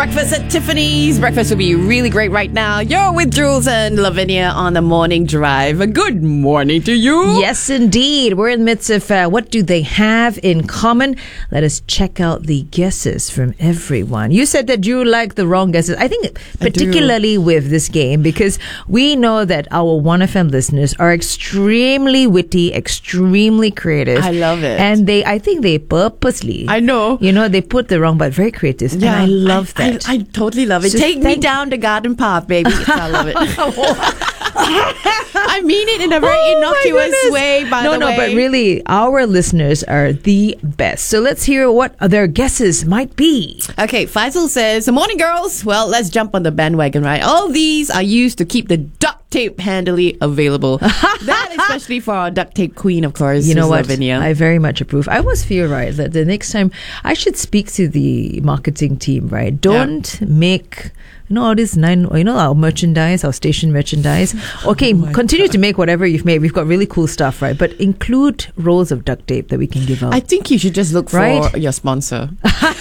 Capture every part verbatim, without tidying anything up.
breakfast at Tiffany's. Breakfast will be really great right now. You're with Jules and Lavinia on the morning drive. A good morning to you. Yes, indeed. We're in the midst of uh, what do they have in common? Let us check out the guesses from everyone. You said that you like the wrong guesses. I think particularly with this game because we know that our one F M listeners are extremely witty, extremely creative. I love it. And they, I think they purposely, I know. You know, they put the wrong but very creative. Yeah, and I love I, that. I, I totally love it. So Take me thank- down the garden path, baby. I love it. I mean it in a very Oh, my innocuous goodness. way, by no, the no, way. but really, our listeners are the best. So let's hear what their guesses might be. Okay, Faisal says, morning, girls. Well, let's jump on the bandwagon, right? All these are used to keep the duct tape handily available. That especially for our duct tape queen, of course. You know what? Lavinia. I very much approve. I almost feel, right, that the next time I should speak to the marketing team, right? Don't yeah. make... You know, all this nine, you know, our merchandise, our station merchandise. Okay, oh continue God. to make whatever you've made. We've got really cool stuff, right? But include rolls of duct tape that we can give out. I think you should just look for Right? your sponsor.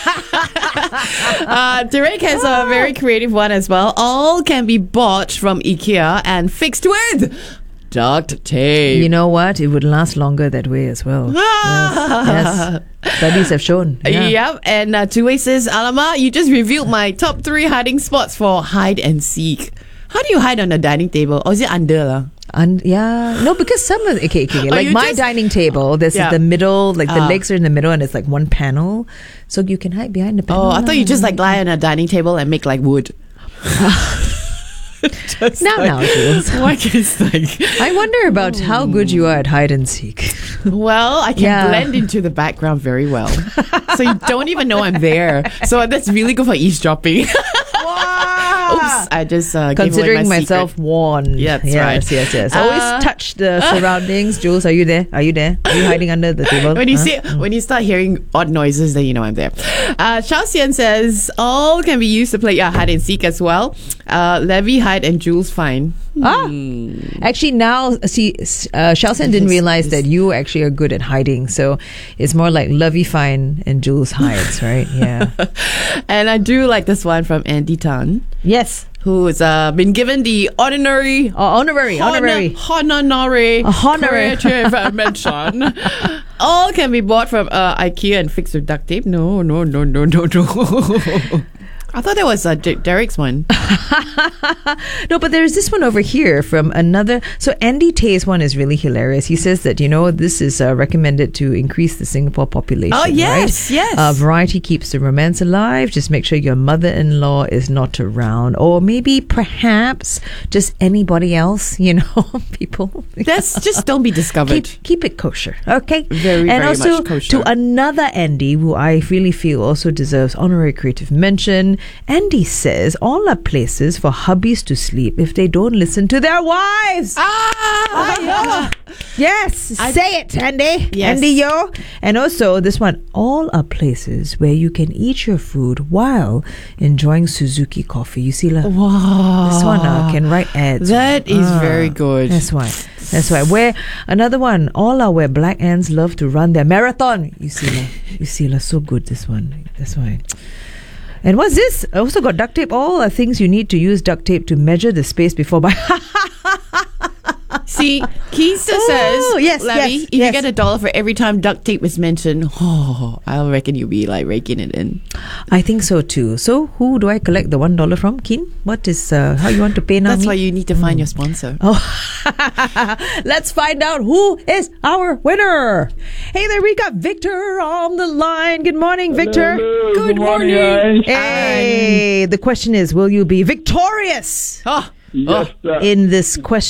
uh, Derek has a very creative one as well. All can be bought from IKEA and fixed with duct tape. You know what? It would last longer that way as well. yes, yes. Studies have shown. Yeah. Yep. And uh, Two-Way says, Alamak, you just revealed my top three hiding spots for hide and seek. How do you hide on a dining table? Or is it under? La? And yeah, no, because some of okay, okay, okay. Oh, like you my just- dining table, this Yeah. is the middle, like the Ah. legs are in the middle, and it's like one panel, so you can hide behind the panel. Oh, I thought you just like lie on a dining table and make like wood. Just now, like, now, Jules. What is like? I wonder about how good you are at hide and seek. Well, I can Yeah. blend into the background very well. So you don't even know I'm there. So that's really good for eavesdropping. Oops, I just uh, gave away Considering my myself secret. warned. Yeah, that's yes, right. Yes, yes, Uh, Always touch the surroundings. Jules, are you there? Are you there? Are you hiding under the table? When you Huh? see, when you start hearing odd noises, then you know I'm there. Uh, Shao Xian says all can be used to play yeah, hide and seek as well. Uh, Levy hide and Jules find. Ah, actually now, see, uh, Shalson didn't This- realize this- that you actually are good at hiding. So it's more like Lovey Fine and Jules hides, right? Yeah. And I do like this one from Andy Tan, Yes. who's uh, been given the ordinary Oh, honorary, honorary. Honor, honorary, A honorary. creative mention. All can be bought from uh, IKEA and fixed with duct tape. No, no, no, no, no, no. I thought that was uh, J- Derek's one. No, but there's this one over here from another. So Andy Tay's one is really hilarious. He says that, you know, this is uh, recommended to increase the Singapore population. Oh, yes, right? yes. Uh, variety keeps the romance alive. Just make sure your mother-in-law is not around. Or maybe perhaps just anybody else, you know, people. That's just don't be discovered. Keep, keep it kosher, okay? Very, and very also much kosher. to another Andy, who I really feel also deserves honorary creative mention. Andy says all are places for hubbies to sleep if they don't listen to their wives. Ah, Yes, I- say it, Andy. Yes. Andy, yo. And also this one, all are places where you can eat your food while enjoying Suzuki coffee. You see, la, wow. this one uh, can write ads. That is Ah, very good. That's why. That's why. Where another one, all are where black ants love to run their marathon. You see, la, you see, la, so good this one. That's why. And what's this? I also got duct tape. All are things you need to use duct tape to measure the space before buying. See, Keista Oh, says, yes, Levy, yes, if you yes. get a dollar for every time duct tape is mentioned, oh, I reckon you'll be like raking it in. I think so too. So who do I collect the one dollar from? Keen? What is uh, how you want to pay now? That's me? why you need to find your sponsor. Oh, let's find out who is our winner. Hey there, we got Victor on the line. Good morning, Victor. Hello, Good good morning, morning. guys. Hey, the question is, will you be victorious Oh, Yes, sir. in this question?